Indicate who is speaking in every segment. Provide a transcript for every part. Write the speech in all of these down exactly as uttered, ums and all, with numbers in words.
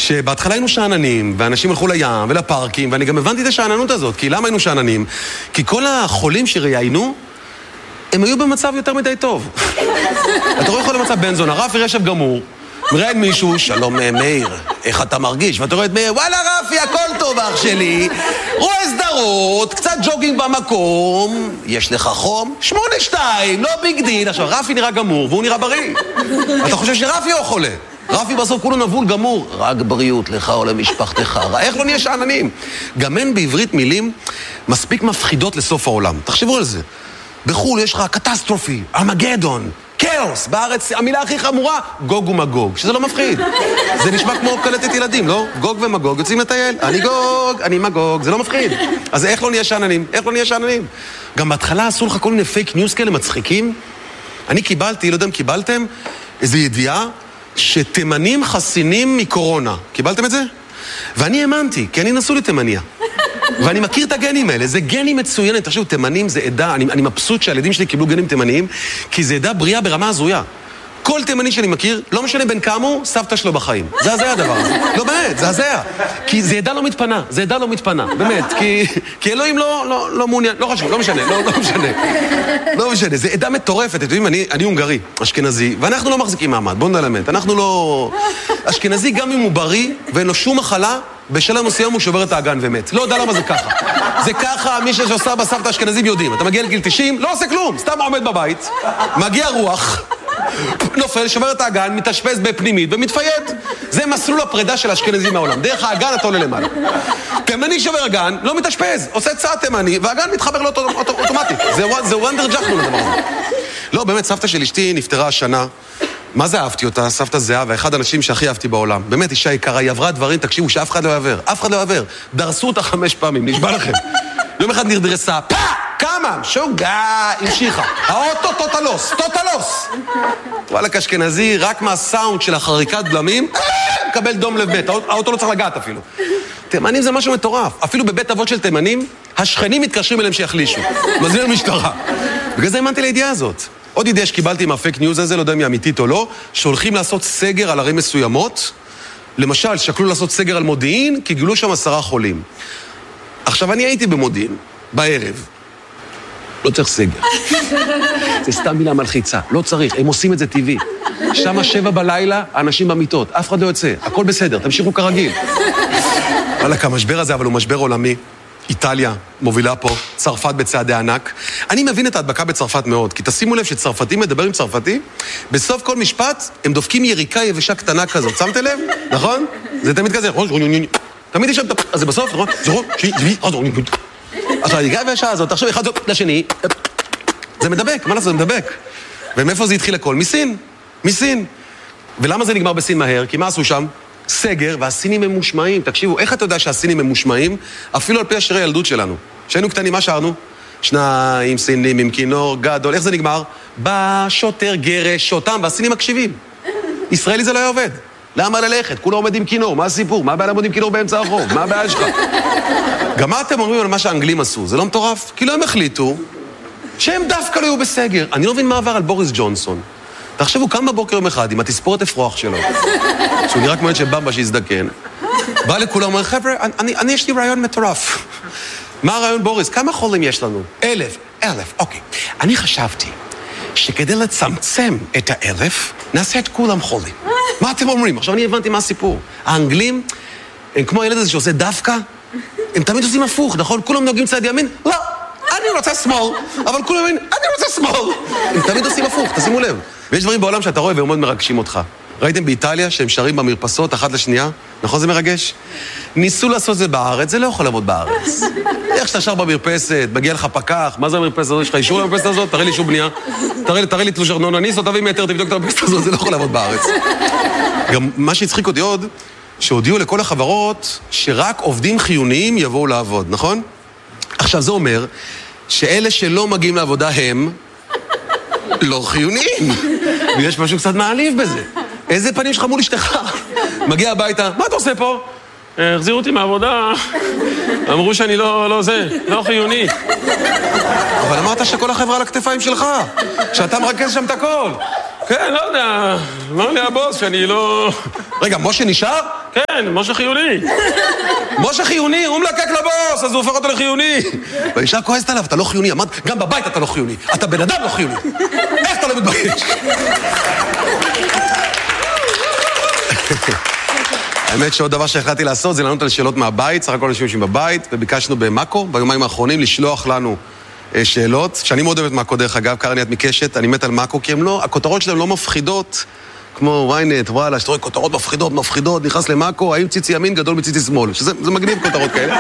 Speaker 1: שבהתחלה היינו שעננים, ואנשים הלכו לים ולפארקים, ואני גם הבנתי את השעננות הזאת, כי למה היינו שעננים? כי כל החולים שראיינו, הם היו במצב יותר מדי טוב. אתה רואה יכול למצב בן זונה, רפי רשב גמור, מראיין מישהו, שלום מאיר, איך אתה מרגיש? ואתה רואה את מאיר, וואלה רפי, הכל טוב אח שלי, רואה סדרות, קצת ג'וגינג במקום, יש לך חום? שמונה שתיים, לא ביג דיל. עכשיו, רפי נראה גמור, והוא נראה בריא. אתה חושב שרפי הוא חולה? רפי בסוף כולו נבול גמור, רק בריאות לך או למשפחתך. איך לא נהיה שעננים? גם אין בעברית מילים מספיק מפחידות לסוף העולם. תחשבו על זה. בחול יש לך קטסטרופי, ארמגדון, כאוס. בארץ המילה הכי חמורה, גוג ומגוג, שזה לא מפחיד. זה נשמע כמו קלטת ילדים, לא? גוג ומגוג יוצאים לטייל. אני גוג, אני מגוג, זה לא מפחיד. אז איך לא נהיה שעננים? איך לא נהיה שעננים? גם בהתחלה עשו לך כל מיני פייק ניוז כאלה מצחיקים. אני קיבלתי, לא יודע אם קיבלתם, איזו ידיעה שתימנים חסינים מקורונה. קיבלתם את זה? ואני האמנתי, כי אני נסו לתימניה. ואני מכיר את הגנים האלה, זה גנים מצוינת. תחשבו, תימנים זה עדה, אני, אני מבסוט שהילדים שלי קיבלו גנים תימניים, כי זה עדה בריאה ברמה הזויה. כל תימני שאני מכיר, לא משנה בין כמה, סבתא שלו בחיים. זה הזיה הדבר הזה. לא באמת, זה הזיה. כי זה עדה לא מתפנה, זה עדה לא מתפנה, באמת. כי, כי אלוהים לא, לא, לא מעוניין, לא חשוב, לא משנה, לא, לא משנה. לא משנה, זה עדה מטורפת. אתם יודעים, אני, אני הונגרי, אשכנזי, ואנחנו לא מחזיקים מעמד, בואו נלמד. אנחנו לא... אשכנזי גם אם הוא בריא, ואין לו שום מחלה, בשלב מסוים הוא שובר את האגן ומת. לא יודע למה זה ככה. זה ככה, מי שעושה בסבתא אשכנזים יודעים. אתה מגיע לגיל תשעים, לא עושה כלום, סתם עומד בבית, מגיע רוח, נופל, שובר את האגן, מתאשפז בפנימית ומתפייד. זה מסלול הפרידה של האשכנזים מהעולם. דרך האגן אתה עולה למעלה. תימני שובר אגן, לא מתאשפז, עושה צעד תימני, והאגן מתחבר לו אוטומטית. זה וונדר ג'חנון הדבר הזה. לא, באמת, סבתא של אשתי נפטרה השנה. מה זה אהבתי אותה? סבתא זהבה, אחד האנשים שהכי אהבתי בעולם. באמת, אישה יקרה, היא עברה דברים, תקשיבו, שאף אחד לא יעבר. אף אחד לא יעבר. דרסו אותה חמש פעמים, נשבע לכם. יום אחד נרדרסה, פא! כמה? שוגע! המשיכה. האוטו טוטלוס, טוטלוס! וואלה, אשכנזי, רק מהסאונד של החריקת בלמים, מקבל דום לב בית. האוטו לא צריך לגעת אפילו. תימנים זה משהו מטורף. אפילו בבית אבות של תימנים, השכנים מתקשרים אליהם שיחלישו. מזמין למשטרה. בגלל זה האמנתי לידיעה הזאת. עוד ידיעה שקיבלתי עם הפייק ניוז הזה, לא יודע אם היא אמיתית או לא, שהולכים לעשות סגר על ערים מסוימות. למשל, שקלו לעשות סגר על מודיעין, כי גילו שם עשרה חולים. עכשיו, אני הייתי במודיעין, בערב. לא צריך סגר. זה סתם מילה מלחיצה, לא צריך, הם עושים את זה טבעי. שם שבע בלילה, האנשים במיטות, אף אחד לא יוצא, הכל בסדר, תמשיכו כרגיל. וואלה, המשבר הזה, אבל הוא משבר עולמי. איטליה מובילה פה, צרפת בצעדי ענק. אני מבין את ההדבקה בצרפת מאוד, כי תשימו לב שצרפתים מדבר עם צרפתי, בסוף כל משפט הם דופקים יריקה יבשה קטנה כזאת. שמתם לב? נכון? זה תמיד כזה. תמיד יש שם, אז זה בסוף, נכון? עכשיו, היריקה יבשה הזאת, תחשוב אחד לשני, זה מדבק, מה לעשות? זה מדבק. ומאיפה זה התחיל הכל? מסין. מסין. ולמה זה נגמר בסין מהר? כי מה עשו שם? סגר, והסינים הם מושמעים. תקשיבו, איך אתה יודע שהסינים הם מושמעים? אפילו על פי השירי הילדות שלנו. כשהיינו קטנים, מה שרנו? שניים סינים עם כינור גדול. איך זה נגמר? בא שוטר גרש שותם, והסינים מקשיבים. ישראלי זה לא היה עובד. למה ללכת? כולו עומד עם כינור, מה הסיפור? מה הבעיה לעמוד עם כינור באמצע הרחוב? מה הבעיה שלך? גם מה אתם אומרים על מה שהאנגלים עשו? זה לא מטורף? כי לא הם החליטו שהם דווקא לא היו בסגר. אני לא מבין מה עבר על בוריס ג'ונסון. תחשבו, קם בבוקר יום אחד עם התספורת אפרוח שלו, שהוא נראה כמו את שבמבה שהזדקן, בא לכולם, אומר, חבר'ה, אני, אני יש לי רעיון מטורף. מה הרעיון, בוריס? כמה חולים יש לנו? אלף. אלף, אוקיי. אני חשבתי שכדי לצמצם את האלף, נעשה את כולם חולים. מה אתם אומרים? עכשיו אני הבנתי מה הסיפור. האנגלים, הם כמו הילד הזה שעושה דווקא, הם תמיד עושים הפוך, נכון? כולם נוגעים צד ימין? לא, אני רוצה שמאל, אבל כולם אומרים, אני רוצה שמאל. הם תמיד עושים הפוך, תשימו לב. ויש דברים בעולם שאתה רואה והם מאוד מרגשים אותך. ראיתם באיטליה שהם שרים במרפסות אחת לשנייה? נכון זה מרגש? ניסו לעשות את זה בארץ, זה לא יכול לעבוד בארץ. איך שאתה שר במרפסת, מגיע לך פקח, מה זה המרפסת הזאת? יש לך אישור למרפסת הזאת? תראה לי אישור בנייה. תראה לי, תראה לי תלוש ארנונה, ניסו, תביא מטר, תבדוק את המרפסת הזאת, זה לא יכול לעבוד בארץ. גם מה שהצחיק אותי עוד, שהודיעו לכל החברות שרק עובדים חיוניים יבואו לעבוד, נכון? עכשיו זה אומר שאלה שלא מגיעים לעבודה הם לא חיוניים. ויש משהו קצת מעליב בזה. איזה פנים שלך מול אשתך? מגיע הביתה, מה אתה עושה פה? החזירו אותי מהעבודה, אמרו שאני לא, לא זה, לא חיוני. אבל אמרת שכל החברה על הכתפיים שלך, שאתה מרכז שם את הכל. כן, לא יודע, אמר לי הבוס שאני לא... רגע, משה נשאר? כן, משה חיוני. משה חיוני, הוא מלקק לבוס, אז הוא הופך אותו לחיוני. והאישה כועסת עליו, אתה לא חיוני. אמרת, גם בבית אתה לא חיוני. אתה בן אדם לא חיוני. איך אתה לא מתבייש? האמת שעוד דבר שהחלטתי לעשות זה לענות על שאלות מהבית, סך הכל אנשים בבית, וביקשנו במאקו, ביומיים האחרונים, לשלוח לנו שאלות, שאני מאוד אוהבת מאקו דרך אגב, קרני את מקשת, אני מת על מאקו, כי הם לא, הכותרות שלהם לא מפחידות, כמו ויינט, וואלה, שאתה רואה כותרות מפחידות, מפחידות, נכנס למאקו, האם ציצי ימין גדול מציצי שמאל, שזה מגניב כותרות כאלה.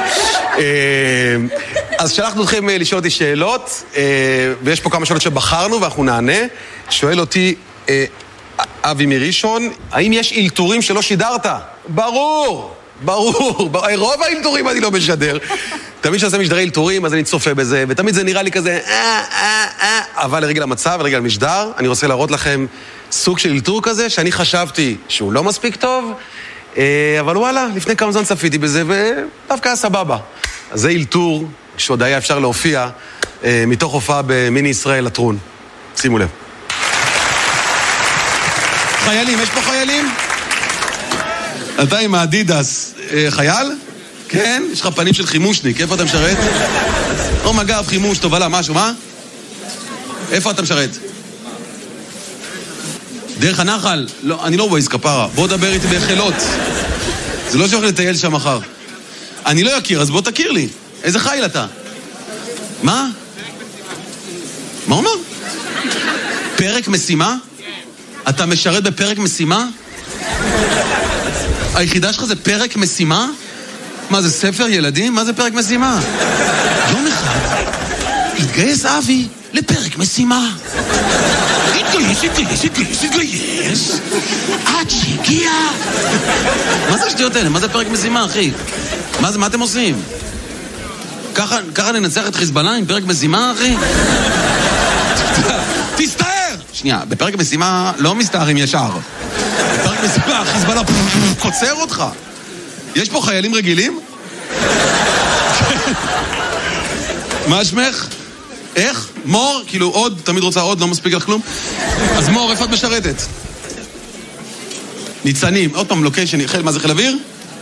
Speaker 1: אז שלחנו אתכם לשאול אותי שאלות, ויש פה כמה שאלות שבחרנו ואנחנו נענה. שואל אותי אבי מראשון, האם יש אילתורים שלא שידרת? ברור, ברור, רוב האילתורים אני לא משדר. תמיד שעושה משדרי אילתורים, אז אני צופה בזה, ותמיד זה נראה לי כזה, אה, אה, אה, אבל לרגל המצב, לרגל המשדר, אני רוצה להראות לכם סוג של אילתור כזה, שאני חשבתי שהוא לא מספיק טוב, אבל וואלה, לפני כמה זמן צפיתי בזה, ודווקא היה סבבה. אז זה אילתור שעוד היה אפשר להופיע, מתוך הופעה במיני ישראל לטרון. שימו לב. חיילים, יש פה חיילים? אתה עם האדידס, חייל? כן? יש לך פנים של חימושניק, איפה אתה משרת? או מגב, חימוש, תובלה, משהו, מה? איפה אתה משרת? דרך הנחל? לא, אני לא ווייז כפרה, בוא דבר איתי בחילות. זה לא שהולך לטייל שם מחר. אני לא יכיר, אז בוא תכיר לי. איזה חיל אתה? מה? מה אומר? פרק משימה? אתה משרת בפרק משימה? היחידה שלך זה פרק משימה? מה זה, ספר ילדים? מה זה פרק משימה? יום אחד התגייס אבי לפרק משימה. התגייס, התגייס, התגייס, התגייס עד שהגיע. מה זה השטויות האלה? מה זה פרק משימה, אחי? מה זה, מה אתם עושים? ככה, ככה ננצח את חיזבאללה עם פרק משימה, אחי? תסתער! שנייה, בפרק משימה לא מסתערים ישר. בפרק משימה, חיזבאללה קוצר אותך. יש פה חיילים רגילים? מה שמך? איך? מור? כאילו עוד, תמיד רוצה עוד, לא מספיק לך כלום? אז מור, איפה את משרתת? ניצנים, עוד פעם לוקיישן, מה זה חיל אוויר?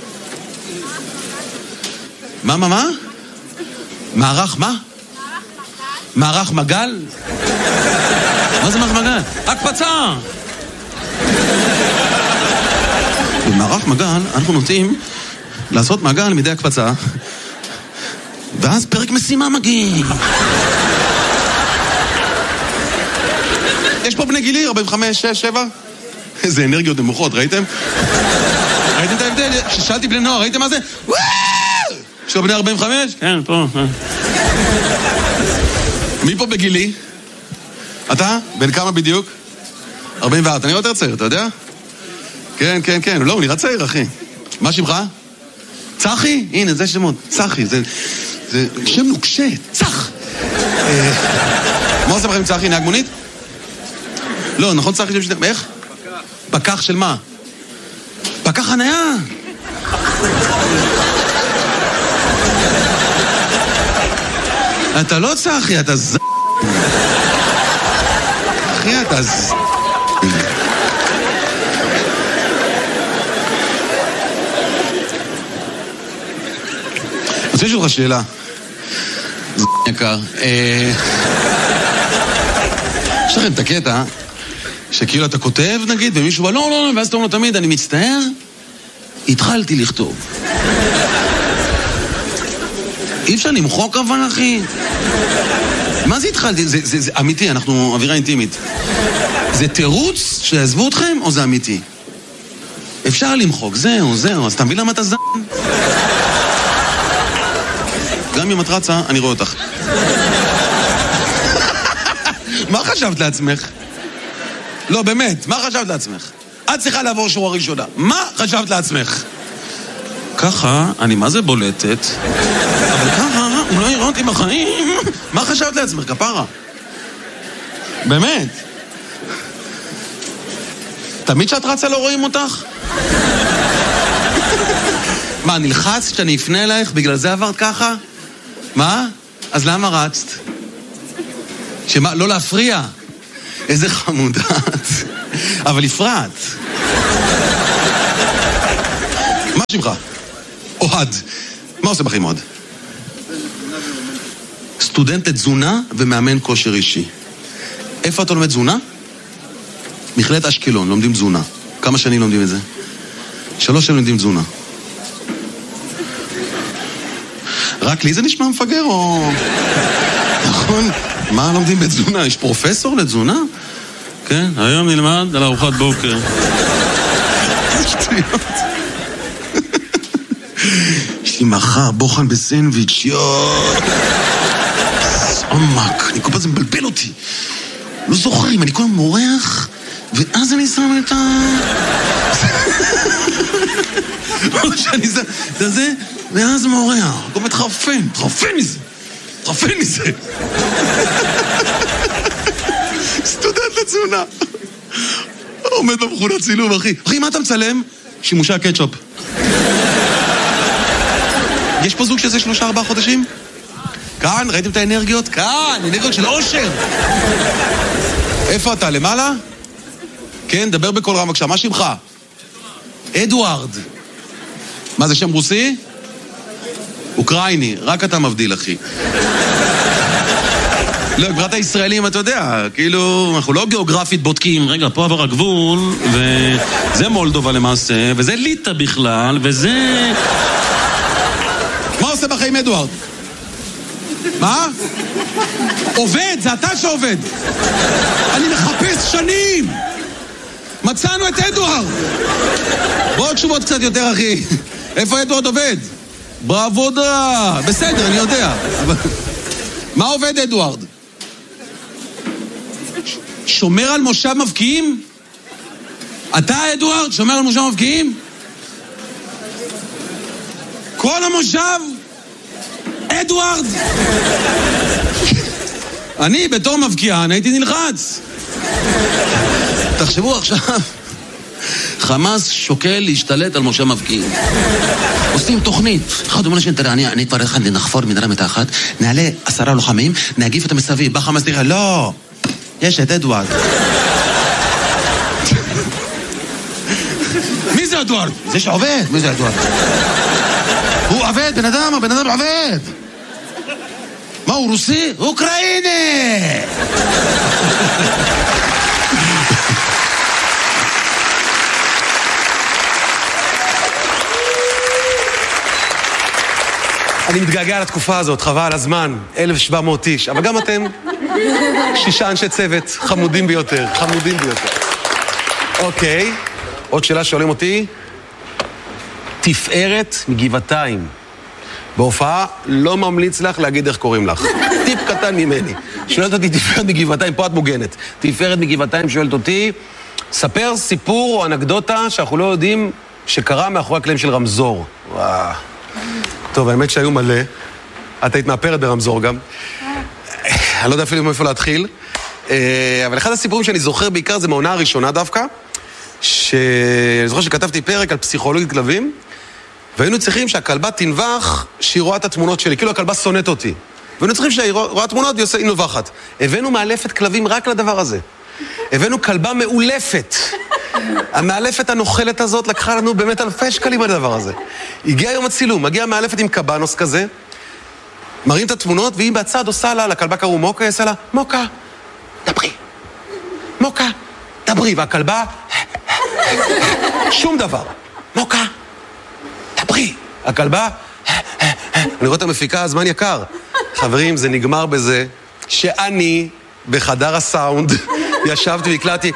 Speaker 1: מה, מה, מה? מערך מה? מערך מגל? מה זה מערך מגל? הקפצה! במערך מגל אנחנו נוטים לעשות מגל מדי הקפצה, ואז פרק משימה מגיע. יש פה בני גילי, ארבעים וחמש, שש, שבע. איזה אנרגיות נמוכות, ראיתם? ראיתם את ההבדל? ששאלתי בני נוער, ראיתם מה זה? וואו! יש פה בני ארבעים וחמש? כן, פה. מי פה בגילי? אתה? בן כמה בדיוק? ארבעים וארבע. אני לא יותר צעיר, אתה יודע? כן, כן, כן. לא, הוא נראה צעיר, אחי. מה שמך? צחי? הנה, זה שמות. צחי, זה... זה שם נוקשה. צח! מה עושה לכם צחי? נהג מונית? לא, נכון צחי שם שאתם... איך? פקח של מה? פקח חניה! אתה לא צחי, אתה ז... אחי, אתה ז... רוצה לשאול לך שאלה. זה יקר. יש לכם את הקטע שכאילו אתה כותב נגיד ומישהו בא לא, לא, לא, ואז אתה אומר לו תמיד אני מצטער, התחלתי לכתוב. אי אפשר למחוק אבל אחי. מה זה התחלתי? זה, זה, זה אמיתי, אנחנו אווירה אינטימית. זה תירוץ שיעזבו אתכם או זה אמיתי? אפשר למחוק, זהו, זהו, אז אתה מבין למה אתה זן? גם אם את רצה, אני רואה אותך. מה חשבת לעצמך? לא, באמת, מה חשבת לעצמך? את צריכה לעבור שורה ראשונה. מה חשבת לעצמך? ככה, אני מה זה בולטת, אבל ככה, הוא לא יראה אותי בחיים. מה חשבת לעצמך, כפרה? באמת. תמיד שאת רצה לא רואים אותך? מה, נלחץ שאני אפנה אלייך? בגלל זה עברת ככה? מה? אז למה רצת? שמה? לא להפריע. איזה חמודת. אבל הפרעת. שמך? אוהד. מה עושה בחיים אוהד? סטודנט לתזונה ומאמן כושר אישי. איפה אתה לומד תזונה? מכללת אשקלון, לומדים תזונה. כמה שנים לומדים את זה? שלוש שנים לומדים תזונה. רק לי זה נשמע מפגר או... נכון? מה לומדים בתזונה? יש פרופסור לתזונה? כן, היום נלמד על ארוחת בוקר. זה שטויות. יש לי מחר בוחן בסנדוויץ', יואו. עומק, אני כל פעם זה מבלבל אותי. לא זוכרים, אני כל פעם מורח, ואז אני שם את ה... או שאני זה, זה זה, ואז מורח. כל פעם תחרפן, תחרפן מזה. תחרפן מזה. סטודנט לתזונה. עומד במכונת צילום, אחי. אחי, מה אתה מצלם? שימושי הקטשופ. יש פה זוג שזה שלושה ארבעה חודשים? כאן, ראיתם את האנרגיות? כאן, אנרגיות של אושר. איפה אתה? למעלה? כן, דבר בכל רם בבקשה. מה שמך? אדוארד. מה זה שם רוסי? אוקראיני. רק אתה מבדיל, אחי. לא, גברת הישראלים, אתה יודע, כאילו, אנחנו לא גיאוגרפית בודקים, רגע, פה עבר הגבול, וזה מולדובה למעשה, וזה ליטה בכלל, וזה... מה עושה בחיים אדוארד? מה? עובד, זה אתה שעובד. אני מחפש שנים. מצאנו את אדוארד. בוא תשובות קצת יותר, אחי. איפה אדוארד עובד? בעבודה. בסדר, אני יודע. מה עובד אדוארד? שומר על מושב מבקיעים? אתה אדוארד שומר על מושב מבקיעים? כל המושב? אדוארד! אני בתור מבקיען הייתי נלחץ. תחשבו עכשיו, חמאס שוקל להשתלט על מושב מבקיעים. עושים תוכנית. אחד אומר לשני, תראה, אני, אני כבר אחד נחפור מנהרה מתחת, נעלה עשרה לוחמים, נגיף את המסביב. בא חמאס תראה, לא, יש את אדוארד. מי זה אדוארד? זה שעובד. מי זה אדוארד? הוא עובד, בן אדם, הבן אדם עובד. מה, הוא רוסי? הוא אוקראיני! אני מתגעגע לתקופה הזאת, חבל הזמן, אלף שבע מאות איש, אבל גם אתם, שישה אנשי צוות, חמודים ביותר, חמודים ביותר. אוקיי, עוד שאלה שואלים אותי, תפארת מגבעתיים. בהופעה לא ממליץ לך להגיד איך קוראים לך. טיפ קטן ממני. שואלת אותי תפארת מגבעתיים, פה את מוגנת. תפארת מגבעתיים שואלת אותי, ספר סיפור או אנקדוטה שאנחנו לא יודעים שקרה מאחורי הקלעים של רמזור. וואו. טוב, האמת שהיו מלא. את היית מאפרת ברמזור גם. אני לא יודע אפילו מאיפה להתחיל. אבל אחד הסיפורים שאני זוכר בעיקר זה מהעונה הראשונה דווקא, שאני זוכר שכתבתי פרק על פסיכולוגית כלבים, והיינו צריכים שהכלבה תנבח שהיא רואה את התמונות שלי, כאילו הכלבה שונאת אותי. והיינו צריכים שהיא רואה תמונות והיא נובחת. הבאנו מאלפת כלבים רק לדבר הזה. הבאנו כלבה מאולפת. המאלפת הנוחלת הזאת לקחה לנו באמת אלפי שקלים על הדבר הזה. הגיע יום הצילום, מגיע מאלפת עם קבנוס כזה, מראים את התמונות, והיא בצד עושה לה, לכלבה קראו מוקה, היא עושה לה, מוקה, דברי. מוקה, דברי. והכלבה, שום דבר. מוקה, דברי. הכלבה, אני רואה את המפיקה, הזמן יקר. חברים, זה נגמר בזה שאני בחדר הסאונד ישבתי והקלטתי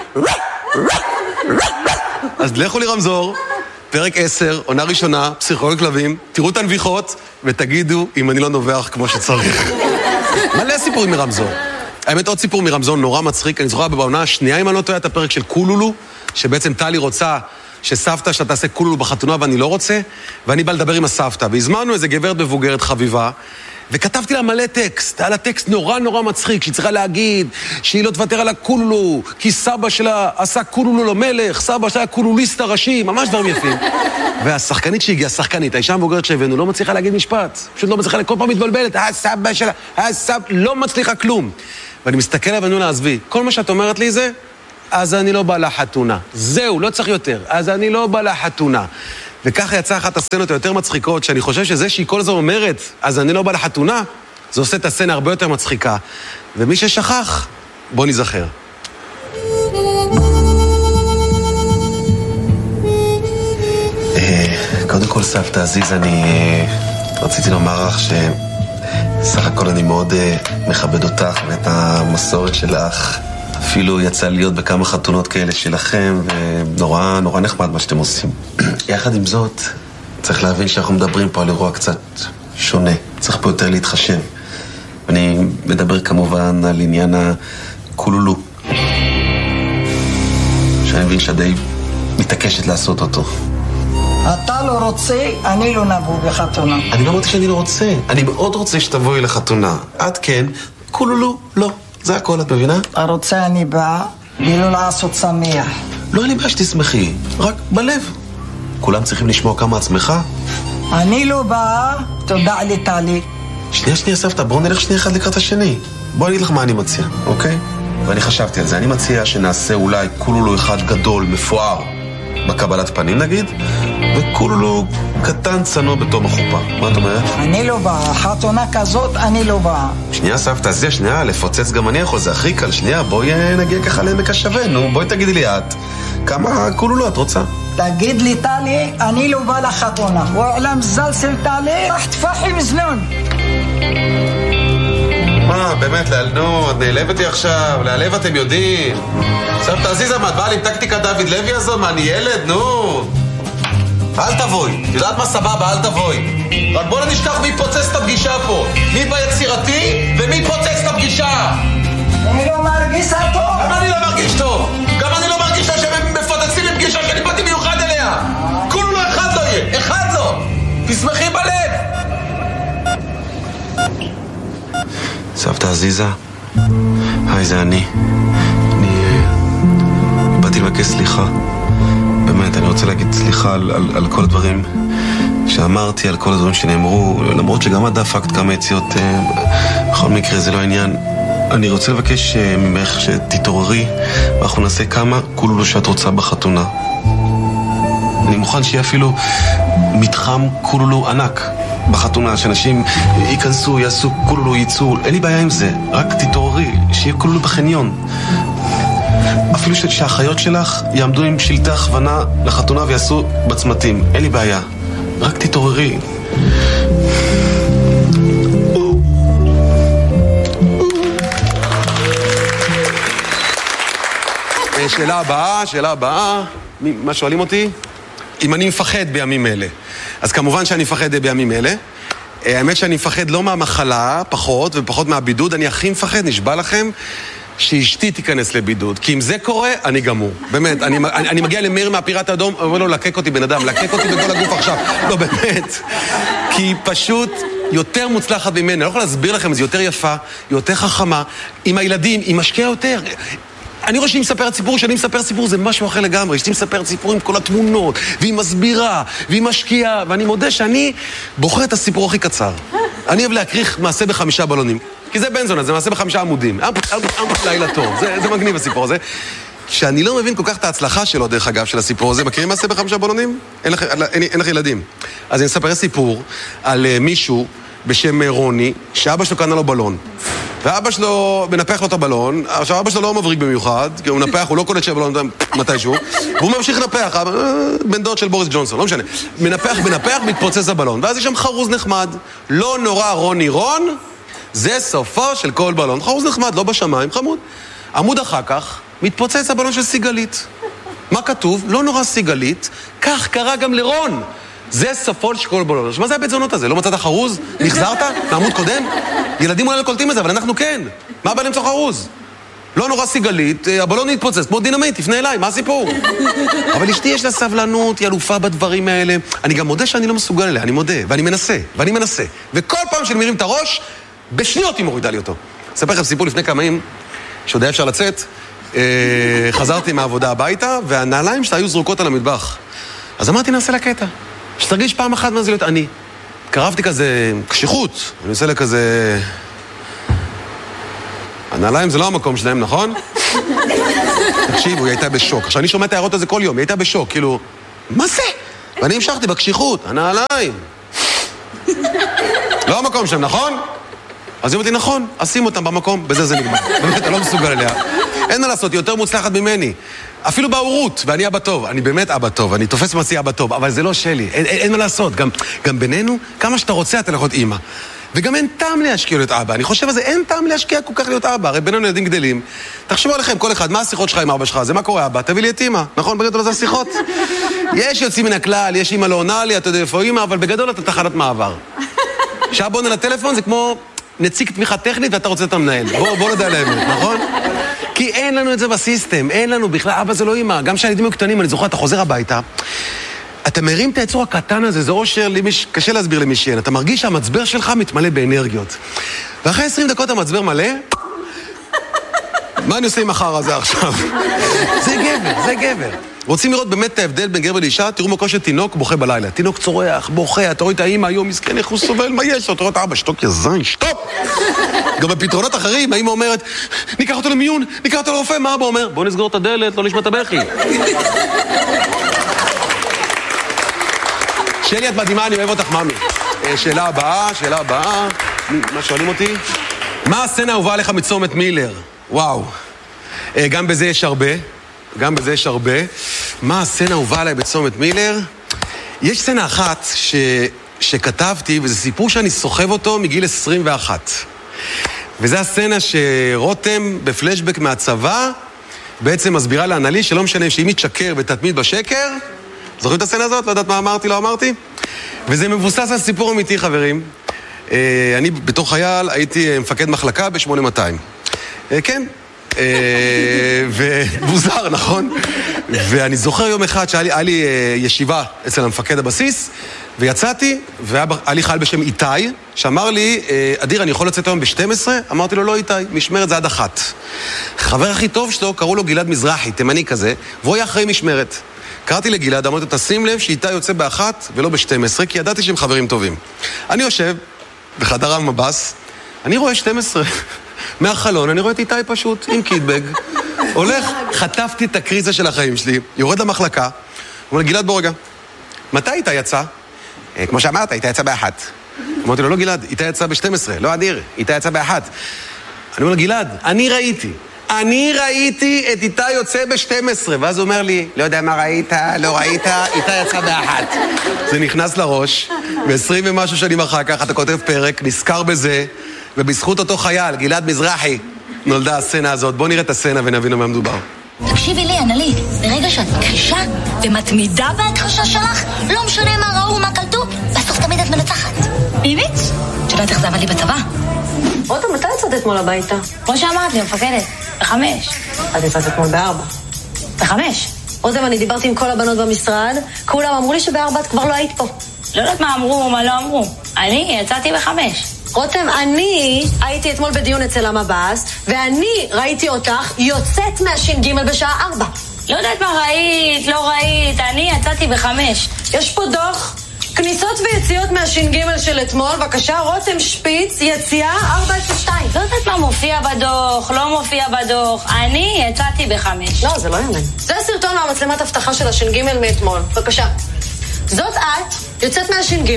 Speaker 1: אז לכו לי רמזור, פרק עשר, עונה ראשונה, פסיכולוגית כלבים, תראו את הנביחות ותגידו אם אני לא נובח כמו שצריך. מלא סיפורים מרמזור. האמת עוד סיפור מרמזור נורא מצחיק, אני זוכר בעונה השנייה אם אני לא טועה את הפרק של קולולו, שבעצם טלי רוצה שסבתא שאתה תעשה קולולו בחתונה ואני לא רוצה, ואני בא לדבר עם הסבתא, והזמנו איזה גברת מבוגרת חביבה, וכתבתי לה מלא טקסט, היה לה טקסט נורא נורא מצחיק, שהיא צריכה להגיד שהיא לא תוותר על הקולולו, כי סבא שלה עשה קולולו למלך, סבא שלה היה קולוליסט הראשי, ממש דברים יפים. והשחקנית שהגיעה, השחקנית, האישה המבוגרת שהבאנו, לא מצליחה להגיד משפט, פשוט לא מצליחה, כל פעם מתבלבלת, הסבא שלה, הסבא, לא מצליחה כלום. ואני מסתכל עליו ואני לא עזבי, כל מה שאת אומרת לי זה, אז אני לא בא לחתונה. זהו, לא צריך יותר, אז אני לא בא לחתונה. וככה יצא אחת הסצנות היותר מצחיקות, שאני חושב שזה שהיא כל זו אומרת, אז אני לא בא לחתונה, זה עושה את הסצנה הרבה יותר מצחיקה. ומי ששכח, בוא נזכר.
Speaker 2: קודם כל, סבתא עזיז, אני רציתי לומר לך שסך הכל אני מאוד מכבד אותך ואת המסורת שלך. אפילו יצא להיות בכמה חתונות כאלה שלכם, ונורא נורא נחמד מה שאתם עושים. יחד עם זאת, צריך להבין שאנחנו מדברים פה על אירוע קצת שונה. צריך פה יותר להתחשב. אני מדבר כמובן על עניין הקולולו, שאני מבין שדי מתעקשת לעשות אותו.
Speaker 3: אתה לא רוצה, אני לא נבוא בחתונה.
Speaker 2: אני לא אמרתי שאני לא רוצה. אני מאוד רוצה שתבואי לחתונה. את כן, קולולו, לא. זה הכל, את מבינה?
Speaker 3: אתה רוצה, אני באה, ולא לעשות שמח.
Speaker 2: לא, אני באה שתשמחי, רק בלב. כולם צריכים לשמוע כמה עצמך.
Speaker 3: אני לא באה, תודה לי טלי.
Speaker 2: שנייה, שנייה, סבתא, בואו נלך שנייה אחד לקראת השני. בואו נגיד לך מה אני מציע, אוקיי? ואני חשבתי על זה. אני מציע שנעשה אולי קולולו אחד גדול, מפואר, בקבלת פנים נגיד, וקולולו קטן צנוע בתום החופה. מה את אומרת?
Speaker 3: אני לא באה, חתונה כזאת אני לא באה.
Speaker 2: שנייה, סבתא, זה שנייה, לפוצץ גם אני יכול, זה הכי קל. שנייה, בואי נגיע ככה לעמק השווה, נו, בואי תגידי לי את, כמה קולולו את רוצה?
Speaker 3: תגיד לי טלי, אני לא באה לחתונה. ועולם זלסל טלי, רח תפחי מזנון.
Speaker 2: מה, באמת, נו, את נעלבת לי עכשיו, להעלב אתם יודעים. סבתא עזיזה, מה, את באה לי עם טקטיקה דוד לוי הזאת? מה, אני ילד? נו. אל תבואי. יודעת מה סבבה? אל תבואי. רק בוא נשכח מי פוצץ את הפגישה פה. מי ביצירתי ומי פוצץ את הפגישה.
Speaker 3: אני לא מרגיש טוב.
Speaker 2: גם אני לא מרגיש טוב. גם אני לא מרגיש שהם מפוצצים לפגישה שאני באתי מיוחד אליה. כולו לא אחד לא יהיה. אחד לא. תשמחי בלב. סבתא עזיזה, היי, זה אני. אני באתי לבקש סליחה. באמת, אני רוצה להגיד סליחה על, על, על כל הדברים שאמרתי, על כל הדברים שנאמרו, למרות שגם את דפקת כמה יציאות. בכל מקרה, זה לא העניין. אני רוצה לבקש ממך שתתעוררי, ואנחנו נעשה כמה קולולו שאת רוצה בחתונה. אני מוכן שיהיה אפילו מתחם קולולו ענק בחתונה, שאנשים ייכנסו, יעשו קולולו, ייצאו, אין לי בעיה עם זה, רק תתעוררי, שיהיה קולולו בחניון. אפילו שהאחיות שלך יעמדו עם שלטי הכוונה לחתונה ויעשו בצמתים, אין לי בעיה, רק תתעוררי.
Speaker 1: שאלה הבאה, שאלה הבאה, מה שואלים אותי? אם אני מפחד בימים אלה. אז כמובן שאני מפחד בימים אלה. האמת שאני מפחד לא מהמחלה, פחות, ופחות מהבידוד. אני הכי מפחד, נשבע לכם, שאשתי תיכנס לבידוד. כי אם זה קורה, אני גמור. באמת, אני, אני, אני מגיע למאיר מהפיראט האדום, אומר לו, לקק אותי בן אדם, לקק אותי בכל הגוף עכשיו. לא, באמת. כי היא פשוט יותר מוצלחת ממני. אני לא יכול להסביר לכם, זה יותר יפה, יותר חכמה. עם הילדים, היא משקיעה יותר. אני רואה שהיא מספרת סיפור, שאני מספר סיפור, זה משהו אחר לגמרי. שהיא מספרת סיפור עם כל התמונות, והיא מסבירה, והיא משקיעה, ואני מודה שאני בוחר את הסיפור הכי קצר. אני אוהב להקריך מעשה בחמישה בלונים. כי זה בן זונה, זה מעשה בחמישה עמודים. לילה טוב, זה, זה מגניב הסיפור הזה. שאני לא מבין כל כך את ההצלחה שלו, דרך אגב, של הסיפור הזה. מכירים מעשה בחמישה בלונים? אין לך, אין, אין לך ילדים. אז אני אספר סיפור על uh, מישהו בשם רוני, שאבא שלו קנה לו בלון. ואבא שלו מנפח לו את הבלון. עכשיו, אבא שלו לא מבריק במיוחד, כי הוא מנפח, הוא לא קולט שהבלון מתישהו, והוא ממשיך לנפח, בן דוד של בוריס ג'ונסון, לא משנה. מנפח, מנפח, מתפוצץ הבלון. ואז יש שם חרוז נחמד. לא נורא רוני רון, זה סופו של כל בלון. חרוז נחמד, לא בשמיים, חמוד. עמוד אחר כך, מתפוצץ הבלון של סיגלית. מה כתוב? לא נורא סיגלית, כך קרה גם לרון. זה סופו של כל בלון. מה זה הבית זונות הזה? לא מצאת חרוז? נחזרת? מעמוד קודם? ילדים אולי לא קולטים את זה, אבל אנחנו כן. מה בא למצוא חרוז? לא נורא סיגלית, הבלון נתפוצץ, כמו דינמיט, תפנה אליי, מה הסיפור? אבל אשתי יש לה סבלנות, היא אלופה בדברים האלה. אני גם מודה שאני לא מסוגל אליה, אני מודה, ואני מנסה, ואני מנסה. וכל פעם שאני מרים את הראש, בשניות היא מורידה לי אותו. אספר לכם סיפור לפני כמה ימים, שעוד היה אפשר לצאת, חזרתי מהעבודה הביתה, והנעליים שלה היו זרוקות על המטבח. אז אמרתי, נעשה לה קטע. שתרגיש פעם אחת מה זה להיות אני. קרבתי כזה קשיחות, אני עושה לה כזה... הנעליים זה לא המקום שלהם, נכון? תקשיבו, היא הייתה בשוק. עכשיו, אני שומע את ההערות הזה כל יום, היא הייתה בשוק, כאילו... מה זה? ואני המשכתי בקשיחות, הנעליים. לא המקום שם, נכון? אז היא אמרתי, נכון, אשים אותם במקום, בזה זה נגמר. באמת, אני לא מסוגל אליה. אין מה לעשות, היא יותר מוצלחת ממני. אפילו בהורות, ואני אבא טוב. אני באמת אבא טוב, אני תופס מציא אבא טוב, אבל זה לא שלי, אין, אין, אין מה לעשות. גם, גם בינינו, כמה שאתה רוצה, אתה להיות אימא. וגם אין טעם להשקיע להיות אבא. אני חושב על זה, אין טעם להשקיע כל כך להיות אבא. הרי בינינו ילדים גדלים. תחשבו עליכם, כל אחד, מה השיחות שלך עם אבא שלך? זה מה קורה, אבא? תביא לי את אימא. נכון? בגדול זה השיחות. יש יוצאים מן הכלל, יש אימא לא עונה לי, אתה יודע איפה אימא, אבל בגדול אתה תחנת מעבר. שעה בוא לטלפון זה כמו נציג תמיכה טכנית ואתה רוצה את המנהל. בוא, בוא נדע לאמת, נכון? כי אין לנו את זה בסיסטם, אין לנו בכלל, אבא זה לא אימא. גם כשהילדים היו קטנים, אני זוכר, אתה חוזר הביתה, אתה מרים את היצור הקטן הזה, זה אושר, למש... קשה להסביר למי שאין. אתה מרגיש שהמצבר שלך מתמלא באנרגיות. ואחרי עשרים דקות המצבר מלא, מה אני עושה עם החר הזה עכשיו? זה גבר, זה גבר. רוצים לראות באמת את ההבדל בין גבר לאישה? תראו מקום של תינוק בוכה בלילה. תינוק צורח, בוכה, אתה רואה את האמא היום, מסכן, איך הוא סובל, מה יש? אתה רואה את האבא, שתוק יזין, שטופ! גם בפתרונות אחרים, האמא אומרת, ניקח אותו למיון, ניקח אותו לרופא, מה אבא אומר? בוא נסגור את הדלת, לא נשמע את הבכי. שלי, את מדהימה, אני אוהב אותך, ממי. שאלה הבאה, שאלה הבאה. מה שואלים אותי? מה הסצנה האהובה עליך מצומת מילר? וואו. גם בזה יש הרבה. גם בזה יש הרבה. מה הסצנה האהובה עליי בצומת מילר? יש סצנה אחת ש... שכתבתי, וזה סיפור שאני סוחב אותו מגיל עשרים ואחת. וזה הסצנה שרותם בפלשבק מהצבא בעצם מסבירה לאנלי שלא משנה שאם יתשקר ותתמיד בשקר, זוכרים את הסצנה הזאת? לא יודעת מה אמרתי, לא אמרתי? וזה מבוסס על סיפור אמיתי, חברים. אני בתור חייל הייתי מפקד מחלקה ב-שמונה מאתיים. כן. ומוזר, נכון? ואני זוכר יום אחד שהיה לי ישיבה אצל המפקד הבסיס, ויצאתי, והיה לי חייל בשם איתי, שאמר לי, אדיר, אני יכול לצאת היום ב-שתים עשרה? אמרתי לו, לא איתי, משמרת זה עד אחת. חבר הכי טוב שלו, קראו לו גלעד מזרחי, תימני כזה, והוא היה אחרי משמרת. קראתי לגלעד, אמרתי, תשים לב שאיתי יוצא באחת ולא ב-שתים עשרה, כי ידעתי שהם חברים טובים. אני יושב בחדר המבס, אני רואה שתים עשרה. מהחלון, אני רואה את איתי פשוט, עם קיטבג. הולך, חטפתי את הקריזה של החיים שלי, יורד למחלקה, אומר, גלעד, בוא רגע. מתי איתי יצא? כמו שאמרת, איתי יצא באחת. אמרתי לו, לא גלעד, איתי יצא ב-שתים עשרה, לא אדיר, איתי יצא באחת. אני אומר לו, גלעד, אני ראיתי. אני ראיתי את איתי יוצא ב-שתים עשרה, ואז הוא אומר לי, לא יודע מה ראית, לא ראית, איתי יצא באחת. זה נכנס לראש, ב-עשרים ומשהו שנים אחר כך, אתה כותב פרק, נזכר בזה, ובזכות אותו חייל, גלעד מזרחי, נולדה הסצנה הזאת. בואו נראה את הסצנה ונבין מה מדובר.
Speaker 4: תקשיבי לי, אנלי, ברגע שאת מכחישה ומתמידה בהכחשה שלך, לא משנה מה ראו, מה קלטו, בסוף תמיד את מנצחת. באמת? שיודעת איך זה עבד לי בצבא?
Speaker 5: רותם, מתי יצאת אתמול הביתה?
Speaker 4: כמו שאמרת לי, מפקדת, בחמש.
Speaker 5: את יצאת אתמול בארבע.
Speaker 4: בחמש?
Speaker 5: רותם, אני דיברתי עם כל הבנות במשרד, כולם אמרו לי שבארבע את כבר לא היית פה.
Speaker 4: לא יודעת מה אמרו או מה לא אמרו. אני יצאתי בחמש.
Speaker 5: רותם, אני הייתי אתמול בדיון אצל המבס, ואני ראיתי אותך יוצאת מהש"ג בשעה ארבע.
Speaker 4: לא יודעת מה ראית, לא ראית, אני יצאתי בחמש.
Speaker 5: יש פה דוח, כניסות ויציאות מהש"ג של אתמול, בבקשה, רותם שפיץ, יציאה ארבע אפס שתיים.
Speaker 4: לא יודעת מה מופיע בדוח, לא מופיע בדוח, אני יצאתי בחמש.
Speaker 5: לא, זה לא יאמן. זה הסרטון מהמצלמת הבטחה של הש"ג מאתמול, בבקשה. זאת את, יוצאת מהש"ג,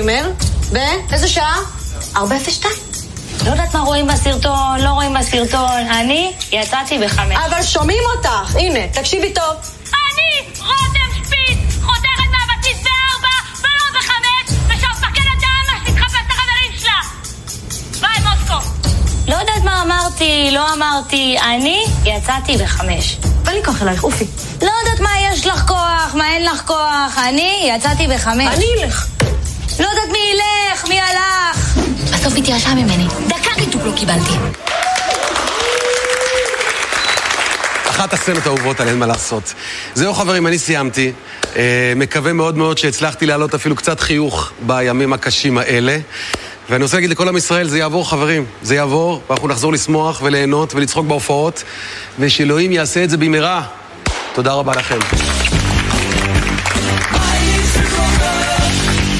Speaker 5: באיזה שעה? ארבע אפס שתיים.
Speaker 4: לא יודעת מה רואים בסרטון, לא רואים בסרטון. אני יצאתי בחמש.
Speaker 5: אבל שומעים אותך. הנה, תקשיבי טוב.
Speaker 4: אני, רותם שפיץ, חותכת מהבסיס בארבע ולא בחמש, ושהמפקדת דאמה שתתחפש את החברים שלה. ביי, מוסקו. לא יודעת מה אמרתי, לא אמרתי. אני יצאתי בחמש.
Speaker 5: ואין לי כוח אלייך, אופי.
Speaker 4: לא יודעת מה יש לך כוח, מה אין לך כוח. אני יצאתי בחמש.
Speaker 5: אני אלך.
Speaker 4: לא יודעת מי ילך, מי הלך. בסוף התייאשה ממני. דקה ריתוק לא קיבלתי.
Speaker 1: אחת הסצנות האהובות על אין מה לעשות. זהו חברים, אני סיימתי. אה, מקווה מאוד מאוד שהצלחתי להעלות אפילו קצת חיוך בימים הקשים האלה. ואני רוצה להגיד לכל עם ישראל, זה יעבור חברים. זה יעבור, ואנחנו נחזור לשמוח וליהנות ולצחוק בהופעות. ושאלוהים יעשה את זה במהרה. תודה רבה לכם.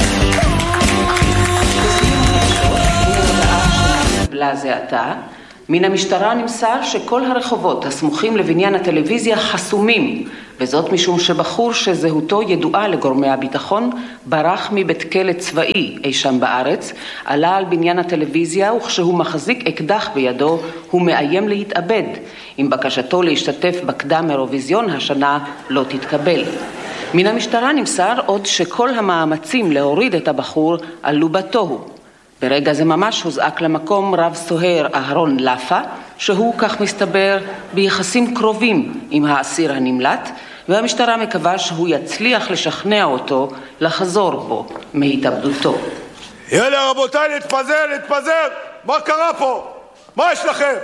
Speaker 6: זה אתה, מן המשטרה נמסר שכל הרחובות הסמוכים לבניין הטלוויזיה חסומים, וזאת משום שבחור שזהותו ידועה לגורמי הביטחון ברח מבית כלא צבאי אי שם בארץ, עלה על בניין הטלוויזיה וכשהוא מחזיק אקדח בידו הוא מאיים להתאבד, אם בקשתו להשתתף בקדם אירוויזיון השנה לא תתקבל. מן המשטרה נמסר עוד שכל המאמצים להוריד את הבחור עלו בתוהו. ברגע זה ממש הוזעק למקום רב סוהר אהרון לפה, שהוא כך מסתבר ביחסים קרובים עם האסיר הנמלט, והמשטרה מקווה שהוא יצליח לשכנע אותו לחזור בו מהתאבדותו.
Speaker 7: יאללה רבותיי, להתפזר, להתפזר! מה קרה פה? מה יש לכם?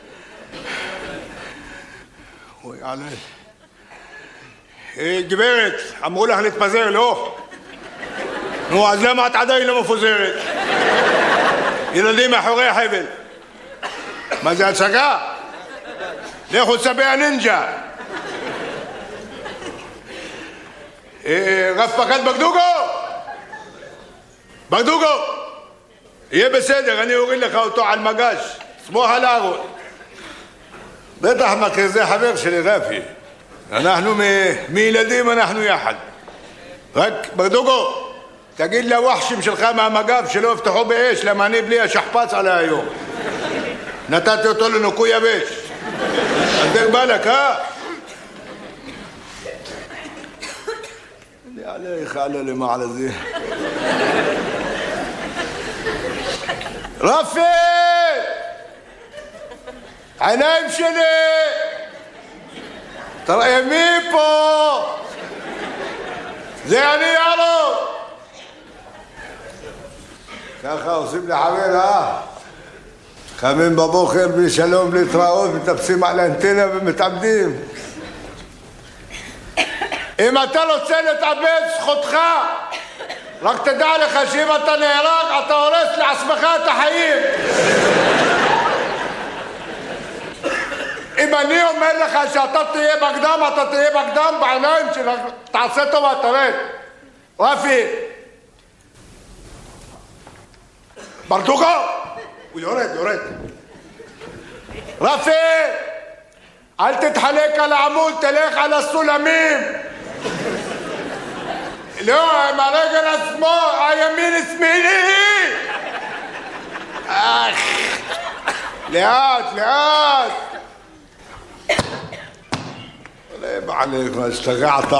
Speaker 7: אוי עלי. היי גברת, אמרו לך להתפזר, לא? נו, אז למה את עדיין לא מפוזרת? ילדים מאחורי החבל. מה זה הצגה? לכו צבי הנינג'ה. רב פקד בגדוגו? בגדוגו! יהיה בסדר, אני אוריד לך אותו על מגש. סמוך על הארון. בטח מכיר, זה חבר שלי רפי. אנחנו מילדים, אנחנו יחד. רק בגדוגו, תגיד לווחשים שלך מהמגב שלא יפתחו באש, למה אני בלי השכפץ עלי היום. נתתי אותו לנוקוי יבש. אדק בלק, אה? אני עליך עלה למעלה זה. רפי! עיניים שלי! תראה מי פה! זה אני יאללה! ככה עושים לחבר, אה? קמים בבוקר בלי שלום, בלי תראות, מטפסים על האנטנה ומתאבדים. אם אתה רוצה להתאבד, זכותך. רק תדע לך שאם אתה נהרג, אתה הורס לעצמך את החיים. אם אני אומר לך שאתה תהיה בקדם, אתה תהיה בקדם בעיניים שלך. תעשה טובה, תרד. רפי. ברדוגו! הוא יורד, יורד. רפי! אל תתחלק על העמוד, תלך על הסולמים. לא, עם הרגל השמאל, הימין שמילי. אך, לאט, לאט. עליהם עליך, השתגעת.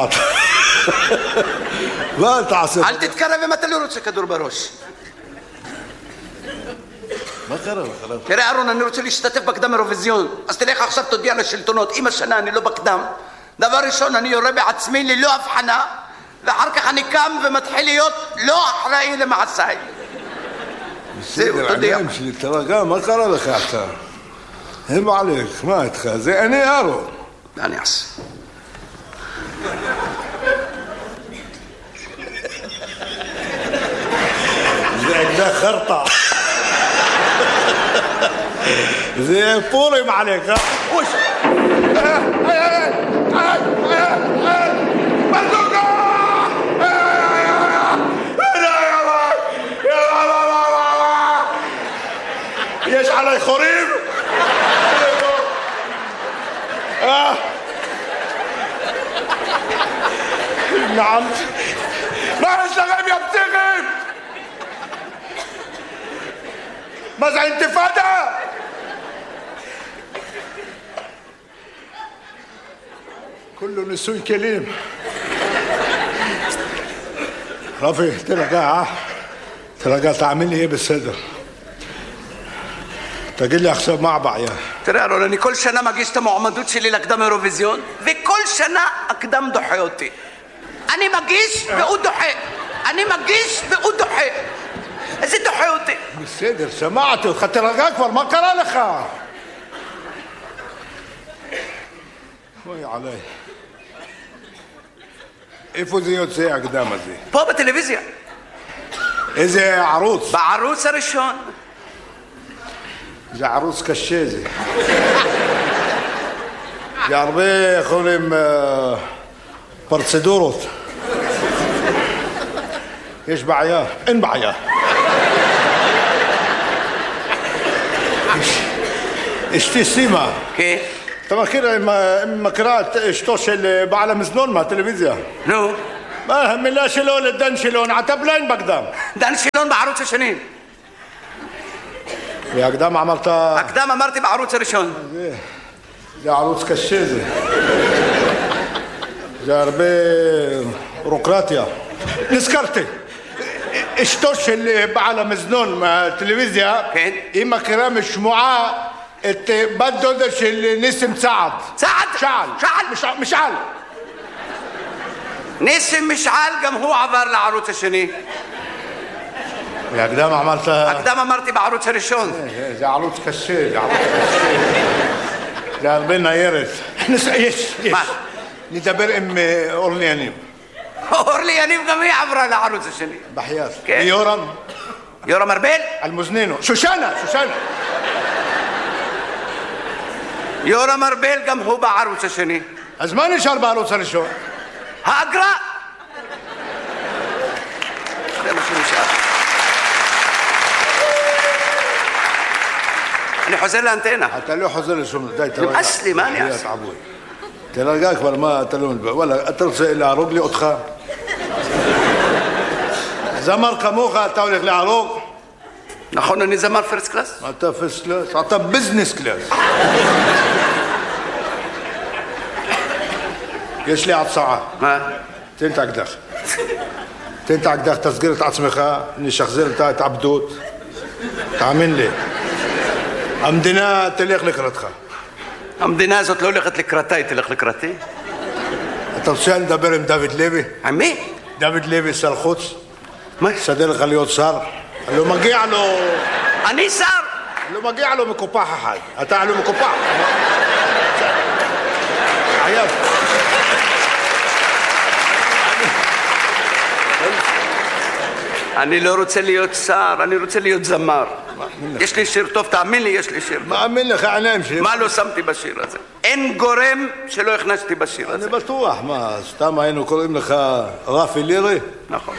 Speaker 7: מה תעשה?
Speaker 8: אל תתקרב אם אתה לא רוצה כדור בראש.
Speaker 7: מה קרה לך?
Speaker 8: תראה אהרון, אני רוצה להשתתף בקדם אירוויזיון, אז תלך עכשיו תודיע לשלטונות, אם השנה אני לא בקדם, דבר ראשון אני יורה בעצמי ללא הבחנה, ואחר כך אני קם ומתחיל להיות לא אחראי למעשיי.
Speaker 7: בסדר, עיניים שלי, תרגע, מה קרה לך אתה? הם עליך, מה איתך? זה אני אהרון.
Speaker 8: מה אני אעשה?
Speaker 7: זה אקדח חרטה. זה פורים עליך, אה? אוש! בזוקה! יש עלי חורים? נעם, מה יש לכם יא פסיכים? מה זה אינתיפאדה? كله نسوي كلام. رافي ترجع ترجع تعمل لي ايه بالصدر؟ تجي لي حساب مع بعض.
Speaker 8: תראה אהרון, אני כל שנה מגיש את המועמדות שלי לקדם אירוויזיון, וכל שנה אקדם דוחה אותי. אני מגיש והוא דוחה. אני מגיש והוא דוחה. איזה דוחה אותי?
Speaker 7: בסדר, שמעתי אותך, תרגע כבר, מה קרה לך? אוי עליי. איפה זה יוצא הקדם הזה?
Speaker 8: פה בטלוויזיה.
Speaker 7: איזה ערוץ?
Speaker 8: בערוץ הראשון.
Speaker 7: זה ערוץ קשה זה. זה הרבה יכולים פרצדורות. יש בעיה? אין בעיה. יש, אשתי סימה.
Speaker 8: כן.
Speaker 7: אתה מכיר, מכירה את אשתו של בעל המזנון מהטלוויזיה?
Speaker 8: נו.
Speaker 7: מה המילה שלו לדן שילון? עטבליין בקדם.
Speaker 8: דן שילון בערוץ השני.
Speaker 7: והקדם אמרת...
Speaker 8: הקדם אמרתי בערוץ הראשון.
Speaker 7: זה, זה ערוץ קשה זה. זה הרבה בירוקרטיה. נזכרתי. אשתו של בעל המזנון מהטלוויזיה,
Speaker 8: כן.
Speaker 7: היא מכירה משמועה את בת דודה של ניסים צעד.
Speaker 8: צעד?
Speaker 7: משעל.
Speaker 8: משעל?
Speaker 7: משעל. משעל.
Speaker 8: ניסים משעל גם הוא עבר לערוץ השני.
Speaker 7: והקדם אמרת...
Speaker 8: הקדם אמרתי בערוץ הראשון.
Speaker 7: זה, זה ערוץ קשה, זה ערוץ קשה. זה הרבה ניירת. יש, יש.
Speaker 8: מה?
Speaker 7: נדבר עם אורלי יניב.
Speaker 8: אורלי יניב גם היא עברה לערוץ השני.
Speaker 7: בחייאת.
Speaker 8: כן.
Speaker 7: ויורם?
Speaker 8: יורם ארבל?
Speaker 7: על מוזנינו. שושנה, שושנה.
Speaker 8: יורם ארבל גם הוא בערוץ השני.
Speaker 7: אז מה נשאר בערוץ הראשון?
Speaker 8: האגרה. זה מה שנשאר. אני חוזר לאנטנה.
Speaker 7: אתה לא חוזר לשום... די, תרגע.
Speaker 8: נמאס לי, מה אני אעשה?
Speaker 7: תרגע כבר, מה, אתה לא... וואלה, אתה רוצה להרוג לי אותך? זמר כמוך, אתה הולך להרוג?
Speaker 8: נכון, אני זמר פרסט קלאס?
Speaker 7: אתה פרסט קלאס? אתה ביזנס קלאס. יש לי הצעה.
Speaker 8: מה?
Speaker 7: תן את האקדח. תן את האקדח, תסגיר את עצמך, נשחזר את ההתעבדות. תאמין לי. המדינה תלך לקראתך.
Speaker 8: המדינה הזאת לא הולכת לקראתה, היא תלך לקראתי.
Speaker 7: אתה רוצה לדבר עם דוד לוי?
Speaker 8: עם מי?
Speaker 7: דוד לוי, שר חוץ.
Speaker 8: מה?
Speaker 7: יסדר לך להיות שר. לא מגיע לו...
Speaker 8: אני שר!
Speaker 7: לא מגיע לו מקופח אחד. אתה לא מקופח. עייב.
Speaker 8: אני לא רוצה להיות שר, אני רוצה להיות זמר. יש לי שיר טוב, תאמין לי, יש לי שיר טוב.
Speaker 7: מאמין לך, עיניים שלי.
Speaker 8: מה לא שמתי בשיר הזה? אין גורם שלא הכנסתי בשיר הזה.
Speaker 7: אני בטוח, מה, סתם היינו קוראים לך רפי לירי?
Speaker 8: נכון.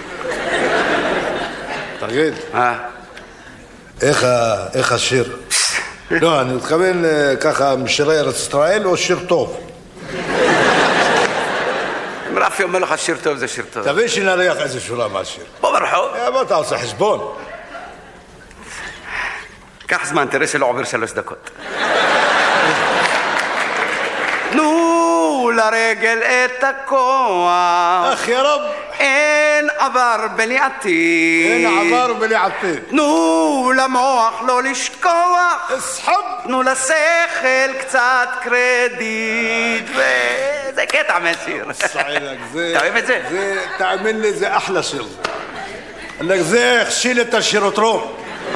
Speaker 7: תגיד,
Speaker 8: אה?
Speaker 7: איך השיר? לא, אני מתכוון ככה, משירי ארץ ישראל או שיר טוב?
Speaker 8: אם רפי אומר לך שיר טוב, זה שיר טוב.
Speaker 7: תבין שנריח איזה שורה מהשיר.
Speaker 8: בוא ברחוב.
Speaker 7: בוא אתה עושה חשבון.
Speaker 8: קח זמן, תראה שלא עובר שלוש דקות. תנו לרגל את הכוח.
Speaker 7: אך יא רב.
Speaker 8: אין עבר בלי עתיד.
Speaker 7: אין עבר בלי עתיד.
Speaker 8: תנו למוח לא לשכוח.
Speaker 7: אסחב.
Speaker 8: תנו לשכל קצת קרדיט. וזה קטע מהשיר. אתה אוהב את זה?
Speaker 7: תאמין לי, זה אחלה שיר. זה הכשיל את השירותרום.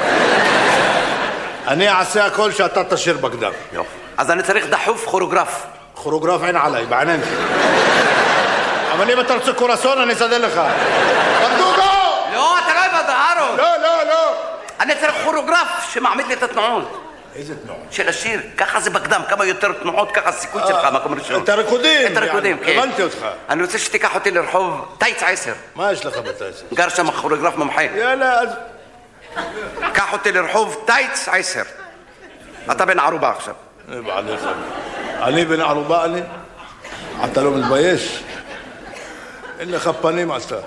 Speaker 7: אני אעשה הכל שאתה תשיר בקדם.
Speaker 8: יופי. אז אני צריך דחוף כוריאוגרף.
Speaker 7: כוריאוגרף אין עליי, בעיניים שלי. אבל אם אתה רוצה קורסון, אני אסדר לך. ברדוגו!
Speaker 8: לא, אתה לא הבנת, אהרון.
Speaker 7: לא, לא, לא.
Speaker 8: אני צריך כוריאוגרף שמעמיד לי את התנועות.
Speaker 7: איזה תנועות?
Speaker 8: של השיר. ככה זה בקדם. כמה יותר תנועות, ככה הסיכוי שלך, מקום ראשון.
Speaker 7: את הריקודים.
Speaker 8: את הריקודים, כן.
Speaker 7: הבנתי אותך.
Speaker 8: אני רוצה שתיקח אותי לרחוב טייץ עשר.
Speaker 7: מה יש לך בטייץ?
Speaker 8: גר שם כוריאוגרף מומחה.
Speaker 7: יאללה, אז...
Speaker 8: קח אותי לרחוב טייץ עשר. אתה בן ערובה עכשיו.
Speaker 7: אני בן ערובה, אני? אתה לא מתבייש? אין לך פנים אתה.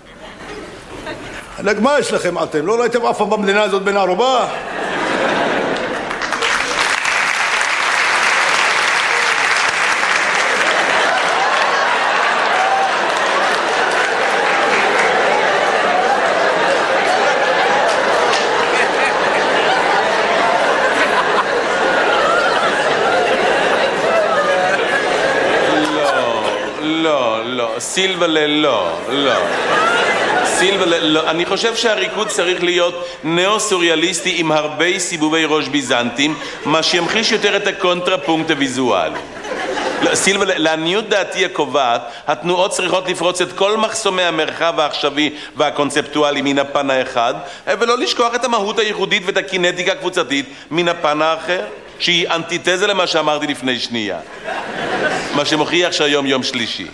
Speaker 7: מה יש לכם אתם? לא ראיתם אף פעם במדינה הזאת בן ערובה?
Speaker 9: סילבלה לא, לא. סילבלה לא. אני חושב שהריקוד צריך להיות נאו-סוריאליסטי עם הרבה סיבובי ראש ביזנטים, מה שימחיש יותר את הקונטרפונקט הוויזואלי. סילבלה, לעניות דעתי הקובעת, התנועות צריכות לפרוץ את כל מחסומי המרחב העכשווי והקונספטואלי מן הפן האחד, ולא לשכוח את המהות הייחודית ואת הקינטיקה הקבוצתית מן הפן האחר, שהיא אנטיתזה למה שאמרתי לפני שנייה. מה שמוכיח שהיום יום שלישי.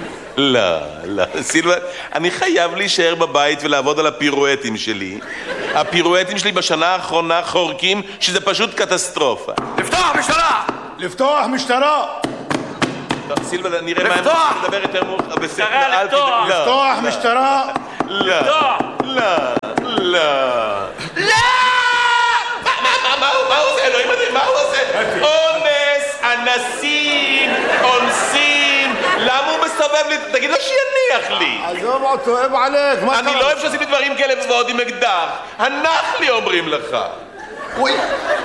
Speaker 9: לא, לא, סילבן, אני חייב להישאר בבית ולעבוד על הפירואטים שלי, הפירואטים שלי בשנה האחרונה חורקים שזה פשוט קטסטרופה.
Speaker 8: לפתוח משטרה!
Speaker 7: לפתוח משטרה!
Speaker 9: סילבה, נראה מה הם מדבר יותר מאוחר.
Speaker 10: משטרה, לפתוח!
Speaker 7: לפתוח משטרה!
Speaker 9: לא, לא, לא. לא! מה הוא עושה? אלוהים אדירים, מה הוא עושה? אונס, אנסים, אונסים. למה הוא מסתובב לי? תגיד לו שיניח לי.
Speaker 7: עזוב אותו, אוהב עליך.
Speaker 9: אני לא אוהב שעשיתי דברים כאלה ועוד עם אקדח. הנח לי אומרים לך.
Speaker 8: אוי.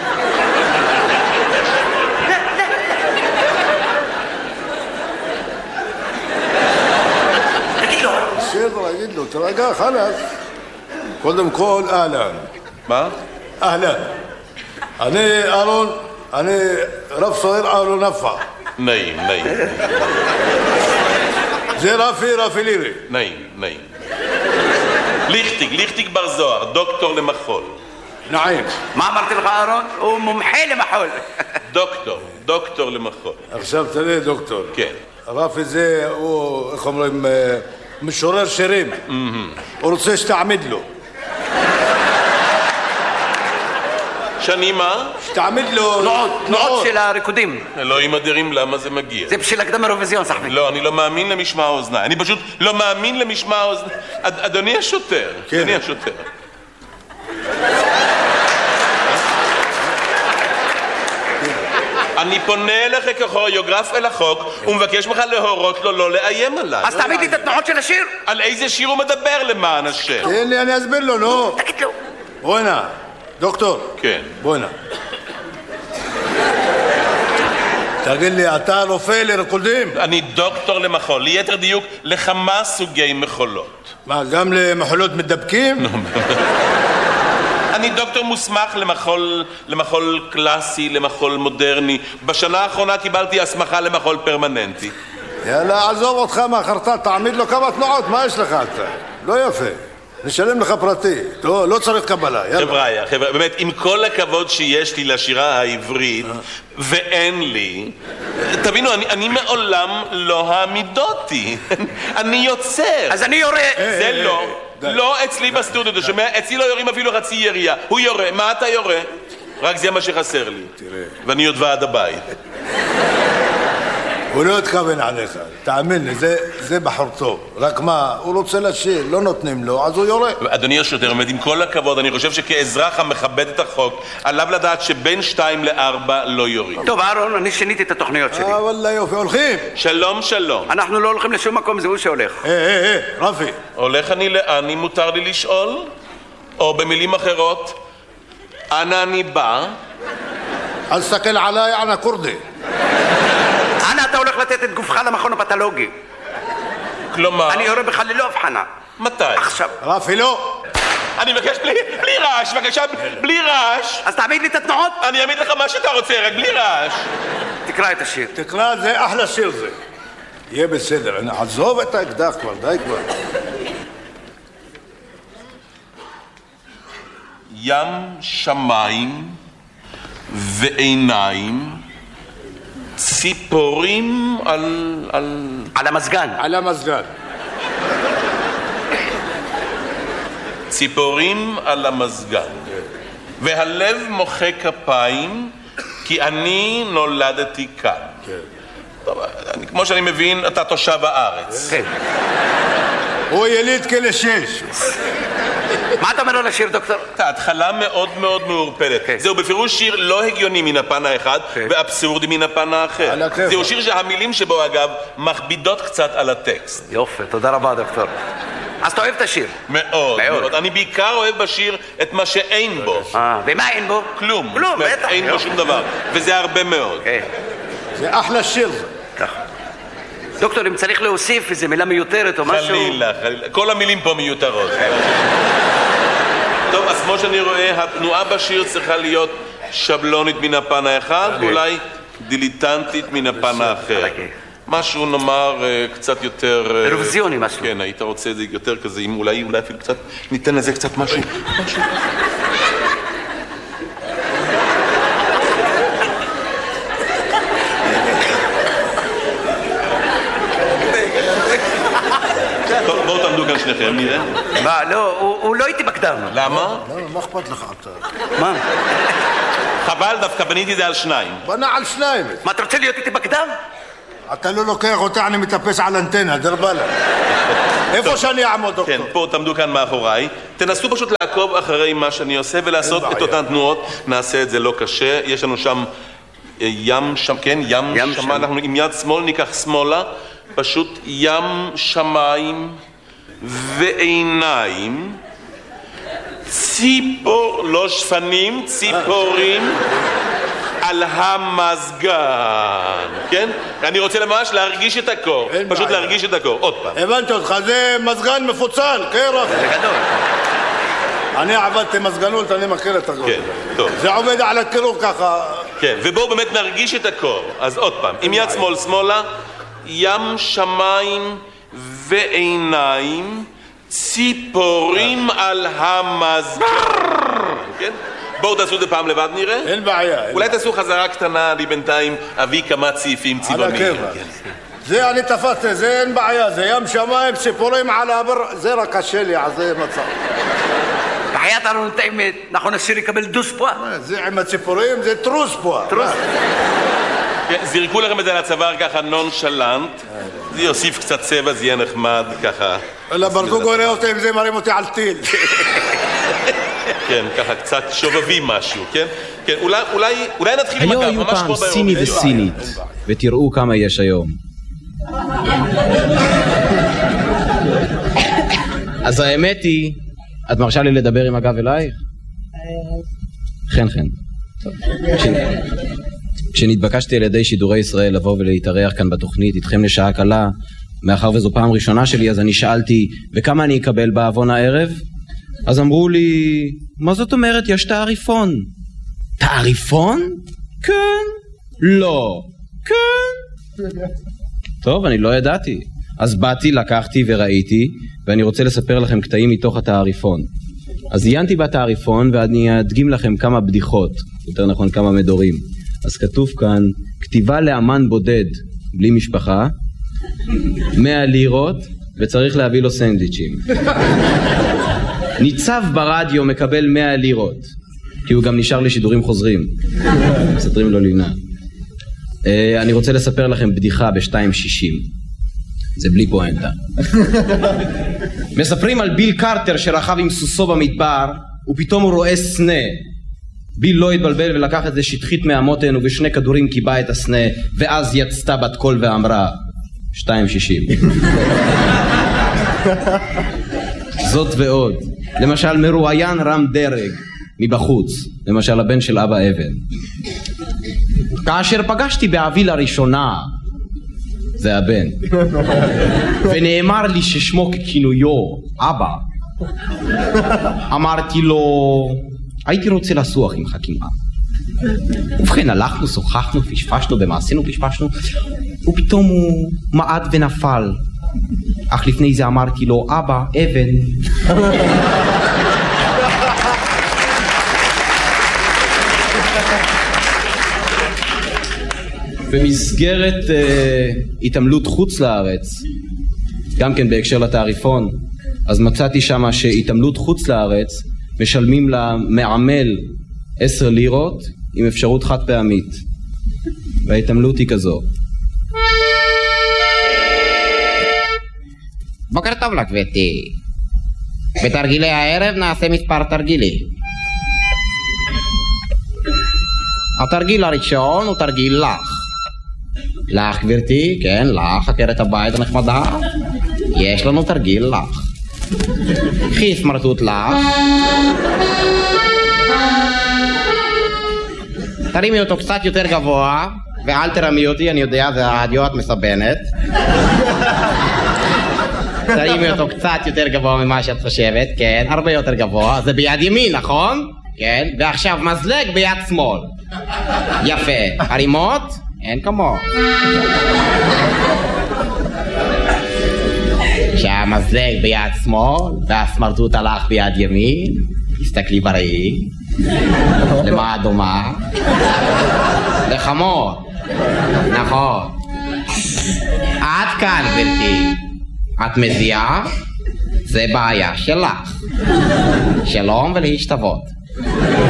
Speaker 7: בסדר, אגיד לו, תרגע, חלאס. קודם כל, אהלן.
Speaker 9: מה?
Speaker 7: אהלן. אני אהרון, אני רב סוהר אהרון נפע.
Speaker 9: נעים, נעים.
Speaker 7: זה רפי, רפי לירי.
Speaker 9: נעים, נעים. ליכטיג, ליכטיג בר זוהר, דוקטור למחול.
Speaker 7: נעים.
Speaker 8: מה אמרתי לך, אהרון? הוא מומחה למחול.
Speaker 9: דוקטור, דוקטור למחול.
Speaker 7: עכשיו תראה, דוקטור.
Speaker 9: כן.
Speaker 7: רפי זה, הוא, איך אומרים, משורר שירים. הוא רוצה שתעמיד לו.
Speaker 9: שאני מה?
Speaker 7: שתעמיד לו...
Speaker 8: תנועות, תנועות של הריקודים.
Speaker 9: אלוהים אדירים, למה זה מגיע?
Speaker 8: זה בשביל הקדם אירוויזיון, סחבי.
Speaker 9: לא, אני לא מאמין למשמע האוזניים. אני פשוט לא מאמין למשמע האוזניים. אדוני השוטר, אדוני השוטר. אני פונה אליך ככוריאוגרף אל החוק ומבקש ממך להורות לו לא לאיים עליי.
Speaker 8: אז תעמיד לי את התנועות של השיר.
Speaker 9: על איזה שיר הוא מדבר למען השם?
Speaker 7: תן לי, אני אסביר לו, נו.
Speaker 8: תגיד לו.
Speaker 7: בוא הנה, דוקטור.
Speaker 9: כן.
Speaker 7: בוא הנה. תגיד לי, אתה רופא לרקודים?
Speaker 9: אני דוקטור למחול, ליתר דיוק לכמה סוגי מחולות.
Speaker 7: מה, גם למחולות מדבקים?
Speaker 9: אני דוקטור מוסמך למחול, למחול קלאסי, למחול מודרני. בשנה האחרונה קיבלתי הסמכה למחול פרמננטי.
Speaker 7: יאללה, עזוב אותך מהחרטה, תעמיד לו כמה תנועות, מה יש לך אתה? לא יפה. נשלם לך פרטי, לא, לא צריך קבלה, יאללה.
Speaker 9: חבר'יה, חבר'יה, באמת, עם כל הכבוד שיש לי לשירה העברית, ואין לי, תבינו, אני, אני מעולם לא העמידותי. אני יוצר.
Speaker 8: אז אני יורה.
Speaker 9: זה לא. לא אצלי בסטודיו, אתה שומע? אצלי לא יורים אפילו חצי ירייה. הוא יורה, מה אתה יורה? רק זה מה שחסר לי.
Speaker 7: תראה.
Speaker 9: ואני עוד ועד הבית.
Speaker 7: הוא לא התכוון עליך, תאמין לי, זה, זה בחור טוב. רק מה, הוא רוצה לשיר, לא נותנים לו, אז הוא יורה.
Speaker 9: אדוני השוטר, באמת, עם כל הכבוד, אני חושב שכאזרח המכבד את החוק, עליו לדעת שבין שתיים לארבע לא יורים.
Speaker 8: טוב, אהרון, אני שיניתי את התוכניות שלי.
Speaker 7: אה, וואלה יופי, הולכים.
Speaker 9: שלום, שלום.
Speaker 8: אנחנו לא הולכים לשום מקום, זה הוא שהולך.
Speaker 7: אה, אה, אה, רפי.
Speaker 9: הולך אני לאן, אם מותר לי לשאול? או במילים אחרות, אנה אני בא?
Speaker 7: אל תסתכל עליי, אנא כורדי.
Speaker 8: אנה אתה הולך לתת את גופך למכון הפתולוגי?
Speaker 9: כלומר?
Speaker 8: אני יורה בך ללא הבחנה.
Speaker 9: מתי?
Speaker 8: עכשיו.
Speaker 7: רפי, לא.
Speaker 9: אני מבקש בלי, בלי רעש, בבקשה, בלי רעש.
Speaker 8: אז תעמיד לי את התנועות.
Speaker 9: אני אעמיד לך מה שאתה רוצה, רק בלי רעש.
Speaker 8: תקרא את השיר.
Speaker 7: תקרא, זה אחלה שיר זה. יהיה בסדר, אני עזוב את האקדח כבר, די כבר.
Speaker 9: ים שמיים ועיניים, ציפורים על... על...
Speaker 8: על המזגן.
Speaker 7: על המזגן.
Speaker 9: ציפורים על המזגן. והלב מוחא כפיים, כי אני נולדתי כאן. טוב, אני, כמו שאני מבין, אתה תושב הארץ.
Speaker 8: כן.
Speaker 7: הוא יליד כלא שש.
Speaker 8: מה אתה אומר על השיר, דוקטור?
Speaker 9: ההתחלה מאוד מאוד מעורפלת. זהו בפירוש שיר לא הגיוני מן הפן האחד, ואבסורדי מן הפן האחר. זהו שיר שהמילים שבו, אגב, מכבידות קצת על הטקסט.
Speaker 8: יופי, תודה רבה, דוקטור. אז אתה אוהב את השיר?
Speaker 9: מאוד, מאוד. אני בעיקר אוהב בשיר את מה שאין בו.
Speaker 8: אה, ומה אין בו?
Speaker 9: כלום.
Speaker 8: כלום, בטח.
Speaker 9: אין בו שום דבר. וזה הרבה מאוד.
Speaker 7: זה אחלה שיר זה.
Speaker 8: ככה. דוקטור, אם צריך להוסיף איזו מילה מיותרת או משהו...
Speaker 9: חלילה, חלילה. כל המילים פה מיותרות. טוב, אז כמו שאני רואה, התנועה בשיר צריכה להיות שבלונית מן הפן האחד, ואולי דיליטנטית מן הפן האחר. משהו נאמר קצת יותר...
Speaker 8: אירוויזיוני משהו.
Speaker 9: כן, היית רוצה את זה יותר כזה, אם אולי, אולי אפילו קצת, ניתן לזה קצת משהו. משהו. טוב, בואו תעמדו כאן שניכם, נראה.
Speaker 8: מה, לא, הוא לא איתי בקדם.
Speaker 9: למה?
Speaker 7: לא, מה אכפת לך אתה?
Speaker 8: מה?
Speaker 9: חבל, דווקא בניתי את זה על שניים.
Speaker 7: בנה על שניים.
Speaker 8: מה, אתה רוצה להיות איתי בקדם?
Speaker 7: אתה לא לוקח אותה, אני מטפס על אנטנה, דרבלה. איפה שאני אעמוד, דוקטור?
Speaker 9: כן, פה תעמדו כאן מאחוריי. תנסו פשוט לעקוב אחרי מה שאני עושה ולעשות את אותן תנועות. נעשה את זה לא קשה. יש לנו שם ים שם, כן, ים, ים שמה. אנחנו עם יד שמאל ניקח שמאלה. פשוט ים שמיים ועיניים. ציפור, לא שפנים, ציפורים. על המזגן, כן? אני רוצה ממש להרגיש את הקור, פשוט להרגיש את הקור, עוד פעם.
Speaker 7: הבנתי אותך, זה מזגן מפוצל, קרח.
Speaker 8: זה גדול.
Speaker 7: אני עבדתי מזגנות, אני מכיר את הקור.
Speaker 9: כן, טוב.
Speaker 7: זה עובד על הקירור ככה.
Speaker 9: כן, ובואו באמת נרגיש את הקור. אז עוד פעם, עם יד שמאל שמאלה, ים שמיים ועיניים, ציפורים על המזגן, כן? בואו תעשו את זה פעם לבד נראה.
Speaker 7: אין בעיה.
Speaker 9: אולי תעשו חזרה קטנה, אני בינתיים אביא כמה צעיפים צבעוניים.
Speaker 7: על הכיוון. זה אני תפסתי, זה אין בעיה, זה ים שמיים, ציפורים על הבר, זה רק קשה לי, אז זה מצב.
Speaker 8: בחיית לנו את האמת, נכון השיר יקבל דוס פה?
Speaker 7: זה עם הציפורים, זה טרוס פה.
Speaker 8: טרוס.
Speaker 9: זירקו לכם את זה לצוואר ככה נונשלנט, זה יוסיף קצת צבע, זה יהיה נחמד ככה.
Speaker 7: אלא ברדוגו רואה אותי עם זה מרים אותי על טיל.
Speaker 9: כן, ככה קצת שובבים משהו, כן? כן, אולי, אולי, אולי נתחיל עם
Speaker 10: היו
Speaker 9: הקו,
Speaker 10: היו
Speaker 9: ממש כמו
Speaker 10: פעם סיני
Speaker 9: באירוויזיון.
Speaker 10: וסינית, ותראו כמה יש היום. אז האמת היא, את מרשה לי לדבר עם הגב אלייך? חן חן. כשנתבקשתי על ידי שידורי ישראל לבוא ולהתארח כאן בתוכנית איתכם לשעה קלה, מאחר וזו פעם ראשונה שלי, אז אני שאלתי, וכמה אני אקבל בעוון הערב? אז אמרו לי, מה זאת אומרת? יש תעריפון. תעריפון? כן. לא. כן. טוב, אני לא ידעתי. אז באתי, לקחתי וראיתי, ואני רוצה לספר לכם קטעים מתוך התעריפון. אז עיינתי בתעריפון, ואני אדגים לכם כמה בדיחות, יותר נכון כמה מדורים. אז כתוב כאן, כתיבה לאמן בודד, בלי משפחה, מאה לירות, וצריך להביא לו סנדוויצ'ים. ניצב ברדיו מקבל מאה לירות, כי הוא גם נשאר לשידורים חוזרים. מסתרים לו לינה. אני רוצה לספר לכם בדיחה ב-שתיים שישים. זה בלי פואנטה. מספרים על ביל קרטר שרכב עם סוסו במדבר, ופתאום הוא רואה סנה. ביל לא התבלבל ולקח את זה שטחית מהמותן, ובשני כדורים קיבה את הסנה, ואז יצתה בת קול ואמרה, שתיים שישים. זאת ועוד. למשל מרואיין רם דרג מבחוץ, למשל הבן של אבא אבן. כאשר פגשתי באבי לראשונה, זה הבן, ונאמר לי ששמו ככינויו אבא, אמרתי לו, הייתי רוצה לסוח עם חכימה. ובכן הלכנו, שוחחנו, פשפשנו, במעשינו פשפשנו, ופתאום הוא מעד ונפל. אך לפני זה אמרתי לו, אבא, אבן. במסגרת uh, התעמלות חוץ לארץ, גם כן בהקשר לתעריפון, אז מצאתי שמה שהתעמלות חוץ לארץ משלמים למעמל עשר לירות עם אפשרות חד פעמית, וההתעמלות היא כזו. בוקר טוב לך גברתי, בתרגילי הערב נעשה מספר תרגילים. התרגיל הראשון הוא תרגיל לך. לך גברתי, כן, לך, עקרת הבית הנחמדה, יש לנו תרגיל לך. קחי סמרטוט לך, תרימי אותו קצת יותר גבוה, ואל תרמי אותי, אני יודע, זה הרדיו, את מסבנת. תרימי אותו קצת יותר גבוה ממה שאת חושבת, כן, הרבה יותר גבוה, זה ביד ימין, נכון? כן, ועכשיו מזלג ביד שמאל. יפה, הרימות? אין כמו. שהמזלג ביד שמאל והסמרטוט הלך ביד ימין, תסתכלי בראי. למה הדומה? לחמור. נכון. עד כאן גברתי.
Speaker 11: את מזיעה? זה בעיה שלך. שלום ולהשתוות.